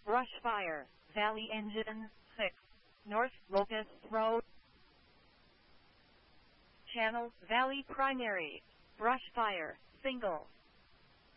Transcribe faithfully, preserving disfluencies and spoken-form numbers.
Brushfire, Valley Engine, six, North Locust Road. Channel, Valley Primary, Brushfire, single.